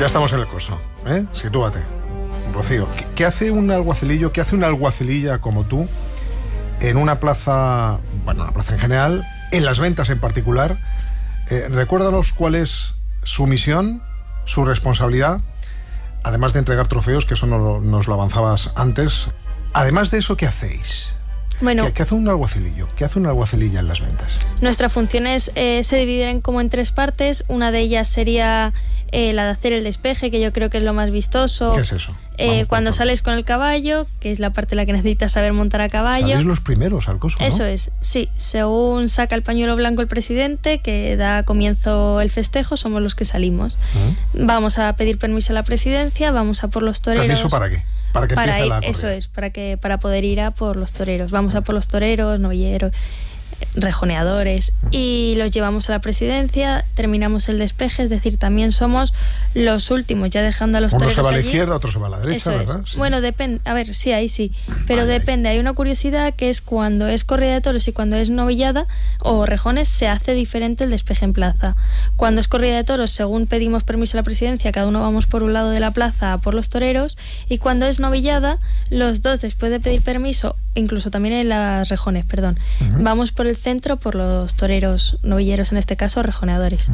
Ya estamos en el curso, ¿eh? Sitúate. Rocío, ¿qué hace un alguacilillo, qué hace una alguacililla como tú en una plaza, bueno, una plaza en general, en Las Ventas en particular? Recuérdanos cuál es su misión, su responsabilidad, además de entregar trofeos, que eso nos lo avanzabas antes. Además de eso, ¿qué hacéis? Bueno, ¿Qué hace un alguacilillo? ¿Qué hace una alguacililla en Las Ventas? Nuestras funciones se dividen como en 3 partes. Una de ellas sería la de hacer el despeje, que yo creo que es lo más vistoso. ¿Qué es eso? Cuando sales con el caballo, que es la parte en la que necesitas saber montar a caballo. ¿Salís los primeros al coso, no? Eso es, sí. Según saca el pañuelo blanco el presidente, que da comienzo el festejo, somos los que salimos. Vamos a pedir permiso a la presidencia, vamos a por los toreros. ¿Permiso para qué? Para que empiece la corrida. Eso es, para poder ir a por los toreros. Vamos a por los toreros, novilleros, rejoneadores, y los llevamos a la presidencia, terminamos el despeje, es decir, también somos los últimos, ya dejando a los toreros allí. Uno se va a la izquierda, otro se va a la derecha, eso ¿verdad? Sí. Bueno, depende, a ver, sí, ahí sí, pero depende. Hay una curiosidad, que es cuando es corrida de toros y cuando es novillada o rejones, se hace diferente el despeje en plaza. Cuando es corrida de toros, según pedimos permiso a la presidencia, cada uno vamos por un lado de la plaza a por los toreros, y cuando es novillada, los dos, después de pedir permiso, incluso también en las rejones, perdón, vamos por el centro, por los toreros, novilleros en este caso, rejoneadores.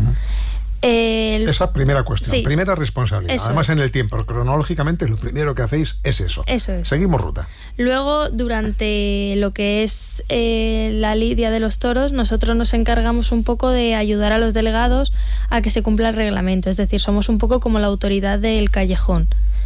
Esa primera cuestión, sí, primera responsabilidad. Además, en el tiempo, cronológicamente, lo primero que hacéis es eso. Eso es. Seguimos ruta. Luego, durante lo que es la lidia de los toros, nosotros nos encargamos un poco de ayudar a los delegados a que se cumpla el reglamento. Es decir, somos un poco como la autoridad del callejón.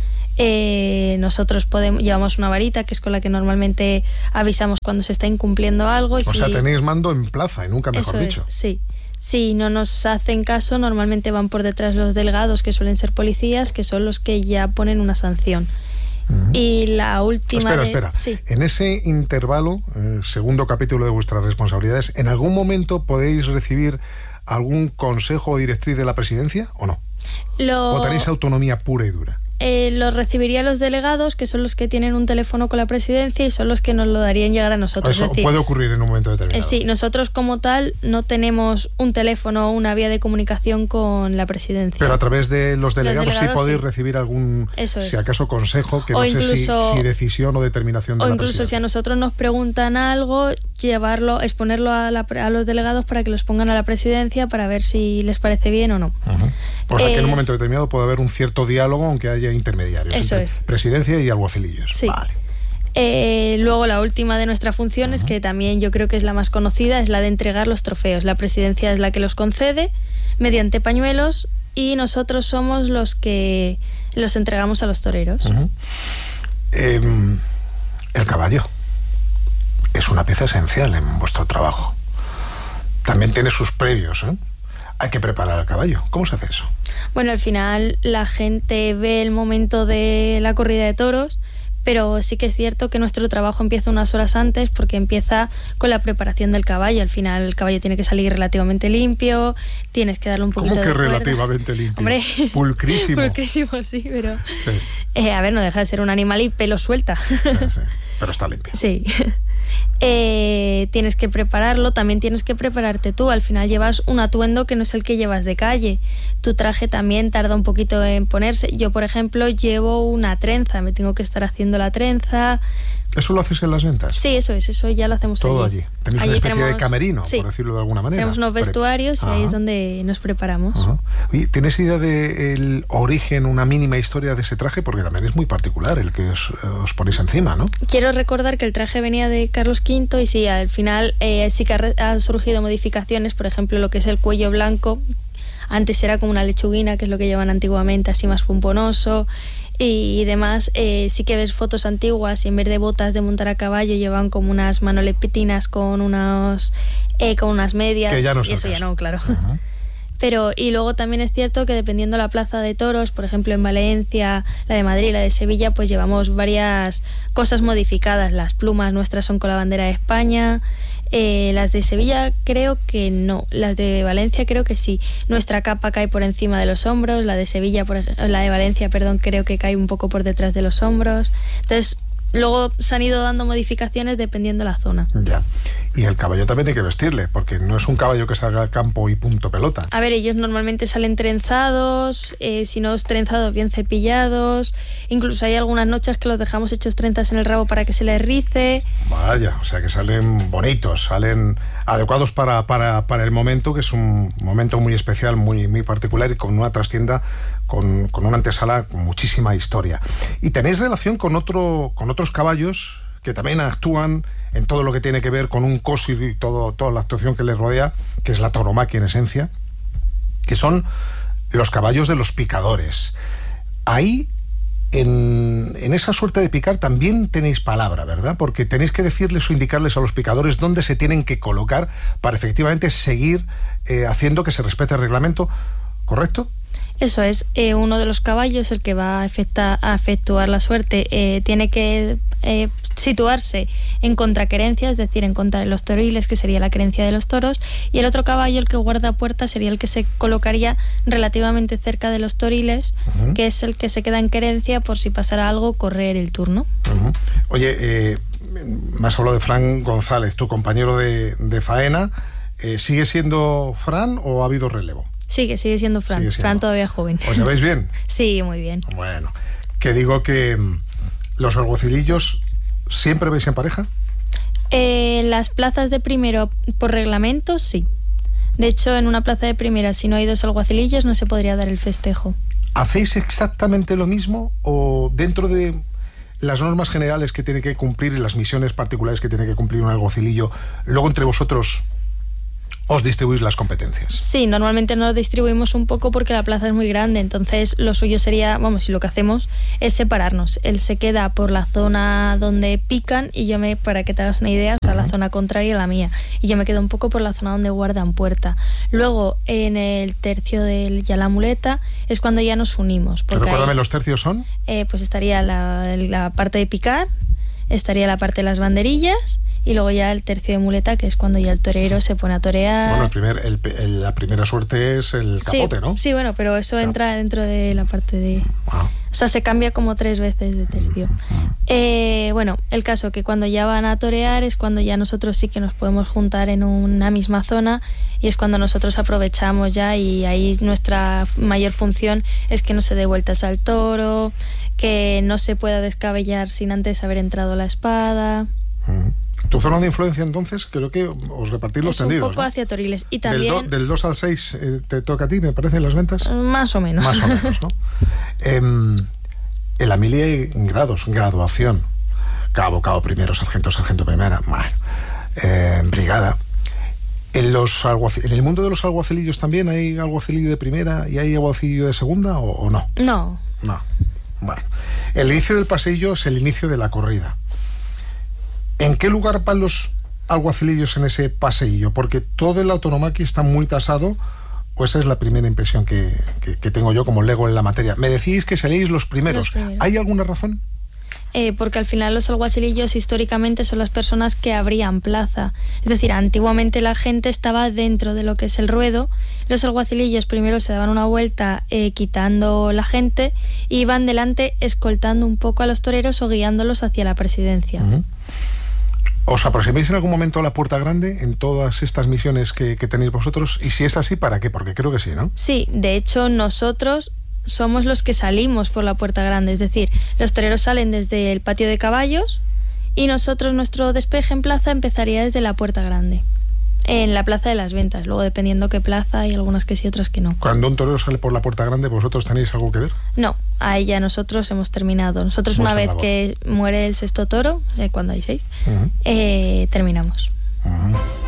Nosotros llevamos una varita, que es con la que normalmente avisamos cuando se está incumpliendo algo. O sea, tenéis mando en plaza, y nunca mejor dicho. Sí. Si no nos hacen caso, normalmente van por detrás los delegados, que suelen ser policías, que son los que ya ponen una sanción. Y la última... Espera. Sí. En ese intervalo, segundo capítulo de vuestras responsabilidades, ¿en algún momento podéis recibir algún consejo o directriz de la presidencia o no? ¿O tenéis autonomía pura y dura? Lo recibirían los delegados, que son los que tienen un teléfono con la presidencia y son los que nos lo darían llegar a nosotros. Eso puede ocurrir en un momento determinado. Sí, nosotros como tal no tenemos un teléfono o una vía de comunicación con la presidencia. Pero a través de los delegados sí podéis recibir algún, si acaso, consejo, que no sé si decisión o determinación de la presidencia. O incluso si a nosotros nos preguntan algo, exponerlo a los delegados para que los pongan a la presidencia para ver si les parece bien o no. O sea que en un momento determinado puede haber un cierto diálogo, aunque haya intermediarios entre presidencia y alguacilillos. Sí. Vale. Luego la última de nuestras funciones, que también yo creo que es la más conocida, es la de entregar los trofeos. La presidencia es la que los concede mediante pañuelos y nosotros somos los que los entregamos a los toreros. El caballo es una pieza esencial en vuestro trabajo. También tiene sus previos, ¿eh? Hay que preparar al caballo. ¿Cómo se hace eso? Bueno, al final la gente ve el momento de la corrida de toros, pero sí que es cierto que nuestro trabajo empieza unas horas antes, porque empieza con la preparación del caballo. Al final el caballo tiene que salir relativamente limpio, tienes que darle un poquito de ¿Cómo que cuerda? Relativamente limpio? Hombre, pulcrísimo. Pulcrísimo, sí, pero... Sí. A ver, no deja de ser un animal y pelo suelta. Sí, pero está limpio. Sí. Tienes que prepararlo, también tienes que prepararte tú. Al final llevas un atuendo que no es el que llevas de calle. Tu traje también tarda un poquito en ponerse. Yo, por ejemplo, llevo una trenza, me tengo que estar haciendo la trenza. ¿Eso lo haces en Las Ventas? Sí, eso ya lo hacemos todo allí. Tenéis una especie de camerino, sí, por decirlo de alguna manera. Tenemos unos vestuarios y ahí es donde nos preparamos. Oye, ¿tienes idea del origen, una mínima historia de ese traje? Porque también es muy particular el que os ponéis encima, ¿no? Quiero recordar que el traje venía de Carlos V y sí, al final sí que han surgido modificaciones. Por ejemplo, lo que es el cuello blanco, antes era como una lechuguina, que es lo que llevan antiguamente, así más pomponoso y demás. Sí que ves fotos antiguas y en vez de botas de montar a caballo llevan como unas manolepetinas con unas medias, que ya no y eso ya no, claro. Uh-huh. Pero, y luego también es cierto que dependiendo la plaza de toros, por ejemplo en Valencia, la de Madrid, la de Sevilla, pues llevamos varias cosas modificadas. Las plumas nuestras son con la bandera de España, las de Sevilla creo que no, las de Valencia creo que sí. Nuestra capa cae por encima de los hombros, la de Sevilla, la de Valencia, perdón, creo que cae un poco por detrás de los hombros. Entonces, luego se han ido dando modificaciones dependiendo la zona. Ya. Y el caballo también hay que vestirle, porque no es un caballo que salga al campo y punto pelota. A ver, ellos normalmente salen trenzados, si no trenzados, bien cepillados. Incluso hay algunas noches que los dejamos hechos trenzas en el rabo para que se les rice. Vaya, o sea que salen bonitos, salen adecuados para el momento, que es un momento muy especial, muy, muy particular, y con una trastienda, con una antesala con muchísima historia. Y tenéis relación con otros caballos que también actúan en todo lo que tiene que ver con un cosir y toda la actuación que les rodea, que es la tauromaquia en esencia, que son los caballos de los picadores. Ahí, en esa suerte de picar, también tenéis palabra, ¿verdad? Porque tenéis que decirles o indicarles a los picadores dónde se tienen que colocar para efectivamente seguir haciendo que se respete el reglamento, ¿correcto? Eso es, uno de los caballos, el que va a efectuar la suerte, tiene que situarse en contraquerencia, es decir, en contra de los toriles, que sería la querencia de los toros, y el otro caballo, el que guarda puerta, sería el que se colocaría relativamente cerca de los toriles, que es el que se queda en querencia por si pasara algo, correr el turno. Oye, me has hablado de Fran González, tu compañero de faena. ¿Sigue siendo Fran o ha habido relevo? Sigue siendo Fran. Sigue siendo. Fran todavía joven. ¿Os lleváis bien? Sí, muy bien. Bueno, que digo que los alguacilillos, ¿siempre veis en pareja? Las plazas de primero, por reglamento, sí. De hecho, en una plaza de primera, si no hay dos alguacilillos, no se podría dar el festejo. ¿Hacéis exactamente lo mismo o dentro de las normas generales que tiene que cumplir y las misiones particulares que tiene que cumplir un alguacilillo, luego entre vosotros os distribuís las competencias? Sí, normalmente nos distribuimos un poco porque la plaza es muy grande, entonces lo suyo sería, y lo que hacemos es separarnos. Él se queda por la zona donde pican y yo para que te hagas una idea, o sea, la zona contraria a la mía, y yo me quedo un poco por la zona donde guardan puerta. Luego, en el tercio de ya la muleta, es cuando ya nos unimos. Recuérdame, ¿los tercios son? Pues estaría la parte de picar, estaría la parte de las banderillas, y luego ya el tercio de muleta, que es cuando ya el torero se pone a torear. Bueno, la primera suerte es el capote, sí, ¿no? Sí, bueno, pero eso entra dentro de la parte de... Wow. O sea, se cambia como 3 veces de tercio. El caso que cuando ya van a torear es cuando ya nosotros sí que nos podemos juntar en una misma zona, y es cuando nosotros aprovechamos ya, y ahí nuestra mayor función es que no se dé vueltas al toro, que no se pueda descabellar sin antes haber entrado la espada. ¿Tu zona de influencia, entonces? Creo que os repartís los tendidos, un poco, ¿no? Hacia toriles. Y también... Del 2 al 6 te toca a ti, me parece, en las ventas. Más o menos. Más o menos, ¿no? En la mili hay grados, graduación. Cabo primero, sargento primera, brigada. ¿En el mundo de los alguacilillos también hay alguacilillo de primera y hay alguacilillo de segunda o no? No. Bueno, el inicio del paseillo es el inicio de la corrida. ¿En qué lugar van los alguacilillos en ese paseillo? Porque todo el autonomaquia está muy tasado, o esa es la primera impresión que tengo yo como lego en la materia. Me decís que salíais los primeros. ¿Hay alguna razón? Porque al final los alguacilillos históricamente son las personas que abrían plaza. Es decir, antiguamente la gente estaba dentro de lo que es el ruedo. Los alguacilillos primero se daban una vuelta quitando la gente, y iban delante escoltando un poco a los toreros o guiándolos hacia la presidencia. ¿Os aproximáis en algún momento a la Puerta Grande en todas estas misiones que tenéis vosotros? Y si es así, ¿para qué? Porque creo que sí, ¿no? Sí, de hecho nosotros somos los que salimos por la Puerta Grande, es decir, los toreros salen desde el patio de caballos y nosotros, nuestro despeje en plaza empezaría desde la Puerta Grande, en la Plaza de las Ventas. Luego, dependiendo qué plaza, hay algunas que sí, otras que no. Cuando un torero sale por la Puerta Grande, ¿vosotros tenéis algo que ver? No, ahí ya nosotros hemos terminado. Nosotros, una vez que muere el sexto toro, cuando hay 6, terminamos.